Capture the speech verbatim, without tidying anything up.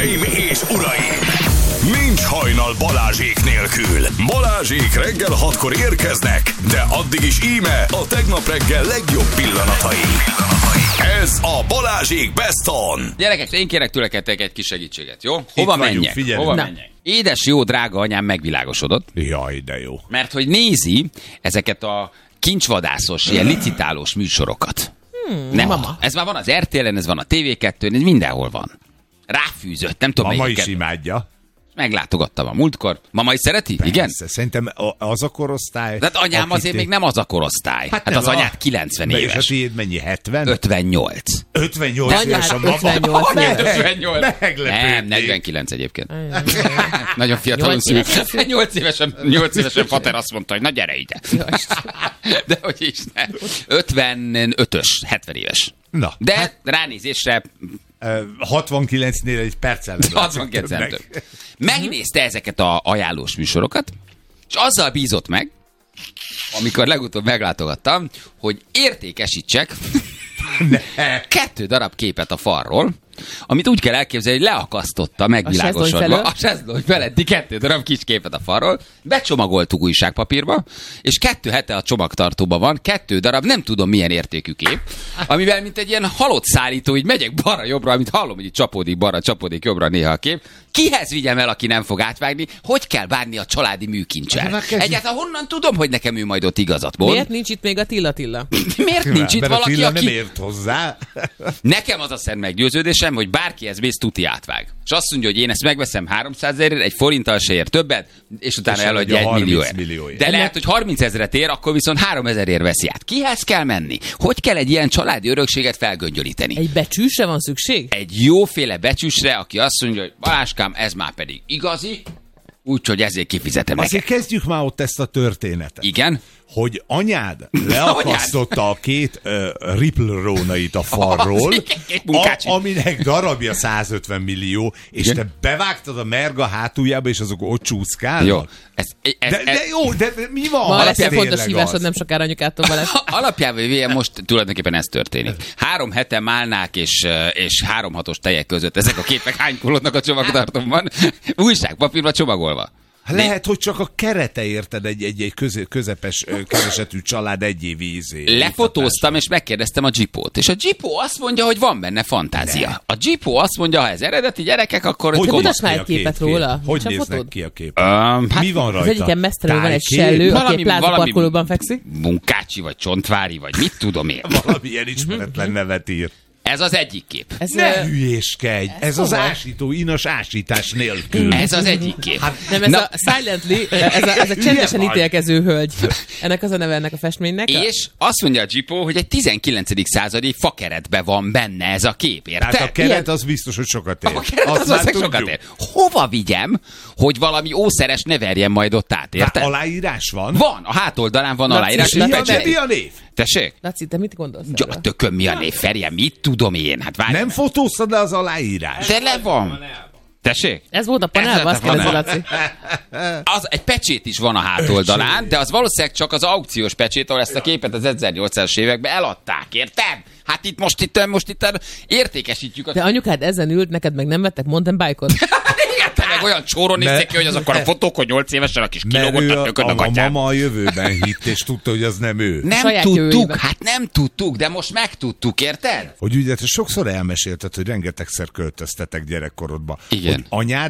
Hölgyeim és uraim! Nincs hajnal Balázsék nélkül. Balázsék reggel hatkor érkeznek, de addig is íme a tegnap reggel legjobb pillanatai. Ez a Balázsék Best On. Gyerekek, én kérek tőleketek egy kis segítséget, jó? Hova vagyunk, menjek? figyelj. Hova Na. menjek? Édes jó drága anyám megvilágosodott, Jaj, de jó. mert hogy nézi ezeket a kincsvadászos, ilyen licitálós műsorokat. Hmm, nem, mama. ez már van az er té el-en, ez van a té vé kettőn, ez mindenhol van. Ráfűzött, nem tudom Mama melyiket. is imádja. Meglátogattam a múltkor. Mama is szereti? Persze, Igen? Szerintem a- az a korosztály. De hát anyám akit azért én- még nem az a korosztály. Hát, hát nem az a- anyád kilencven De és a éves. tiéd mennyi? hetven? ötvennyolc. ötvennyolc Anyád éves a mama. ötvennyolc. Anyád ötvennyolc. Meglepődték. Nem, negyvenkilenc egyébként. Nagyon fiatalon Nyolc szült. évesen? nyolc évesen, nyolc évesen Fater azt mondta, hogy na gyere ide. De hogy is ne. ötvenötös, hetven éves. Na, De hát, ránézésre Ö, hatvankilencnél egy perccel nem hatvankilenc nem több. Megnézte ezeket a ajánlós műsorokat, és azzal bízott meg, amikor legutóbb meglátogattam, hogy értékesítsek kettő darab képet a falról, amit úgy kell elképzelni, hogy leakasztotta megvilágosodva. felől? A sezlony feletti kettő darab kis képet a falról, becsomagoltuk újságpapírba, és kettő hete a csomagtartóban van, kettő darab, nem tudom milyen értékű kép, amivel mint egy ilyen halott szállító, így megyek balra-jobbra, amit hallom, hogy így csapódik balra, csapódik jobbra néha a kép. Kihez vigyem el, aki nem fog átvágni? Hogy kell bánni a családi műkincsel? Egyáltalán honnan tudom, hogy nekem ő majd ott igazat mond? Miért nincs itt még a Tilla Tilla? Miért nincs itt Mert a valaki, Attila aki... nem ért hozzá. Nekem az a szent meggyőződésem, hogy bárkihez mész, tuti átvág. És azt mondja, hogy én ezt megveszem háromszázezerért, egy forinttal se ér többet, és utána És eladja eladja egy millióért. harminc millióért. De lehet, hogy harmincezret ér, akkor viszont háromezerért veszi át. Kihez kell menni? Hogy kell egy ilyen családi örökséget felgöngyölíteni? Egy becsűsre van szükség? Egy jóféle becsüsre, aki azt mondja, hogy Baláskám, ez már pedig igazi, úgyhogy ezért kifizetem neked. Azért kezdjük már ott ezt a történetet. Igen? Hogy anyád leakasztotta a két uh, Ripple rónait a falról, Az igen, két munkácsi. a, aminek darabja százötven millió, és Igen. te bevágtad a merga hátuljába, és azok ott csúszkálnak. Jó. Ez, ez, De, ez, de jó, de, de mi van? Ma ha lesz egy tényleg fontos hívásod az? nem sokára anyukától vele. Alapjában véve most tulajdonképpen ez történik. Három hete málnák és, és három hatos tejek között ezek a képek hánykolódnak a csomagtartóban, újságpapírba csomagolva. Lehet, hogy csak a kerete érted egy, egy, egy köze, közepes ö, keresetű család egy év ízé. Lefotóztam, és megkérdeztem a Jeepót. És a Jeepó azt mondja, hogy van benne fantázia. A Jeepó azt mondja, ha ez eredeti gyerekek, akkor... Hogy hogy mutass néz már ki egy a képet kép? róla. Hogy Csak néznek fotód? ki a kép? Um, hát Mi van Az rajta? egyiken mesztelenül van egy Tájkép? sellő, aki Valami- egy pláza valami- parkolóban fekszik. Munkácsi, vagy csontvári, vagy mit tudom én. Valamilyen ismeretlen nevet ír. Ez az egyik kép. Ez, Ne ö, hülyéskedj! Ez, ez az komoly. ásító, inas ásítás nélkül. Ez az egyik kép. nem, ez Na, a Silently, ez a, ez a csendesen vagy. ítélkező hölgy. Ennek az a neve ennek a festménynek. és azt mondja a Jeepó, hogy egy tizenkilencedik századi fakeretben van benne ez a kép, érted? Tehát a keret Ilyen- az biztos, hogy sokat ér. A keret Azt az már az sokat tudjuk. ér. Hova vigyem, hogy valami ószeres ne verjen majd ott át, Tehát érted? aláírás van? Van, a hátoldalán van Laci, aláírás, mi és a- De pecsét. mi a név? Tessék? Laci, te mit gondolsz Ja, erről? a tököm mi a név, Ferje, mit tudom én? Hát várj. Nem fotóztad le az aláírás? De le van. Tessék? Ez volt a panelban, Ez azt volt a kérdezi panel. Laci. Az, egy pecsét is van a hátoldalán, de az valószínűleg csak az aukciós pecsét, ahol ezt a képet az ezernyolcszázas években eladták, érted? Hát itt most itt, most itt értékesítjük a... De anyukád ezen ült, neked meg nem vettek mountain bike-ot? Érted, meg olyan csóron nézték ki, hogy az akkor a fotók, hogy nyolc évesen a kis Mert kilógott ő a a, tökön a a, a gatyám. mama a jövőben hitt, és tudta, hogy az nem ő. Nem saját tudtuk, jövőjében. hát nem tudtuk, de most megtudtuk, érted? Hogy ugye te sokszor elmesélted, hogy rengetegszer költöztetek gyerekkorodba. Igen. Hogy anyád